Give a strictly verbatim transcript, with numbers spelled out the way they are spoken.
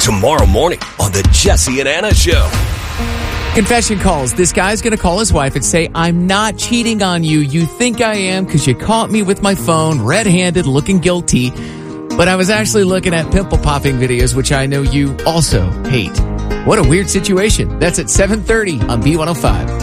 tomorrow morning on the Jesse and Anna Show. Confession calls. This guy's going to call his wife and say, I'm not cheating on you. You think I am because you caught me with my phone, red-handed, looking guilty. But I was actually looking at pimple popping videos, which I know you also hate. What a weird situation. That's at seven thirty on B one oh five.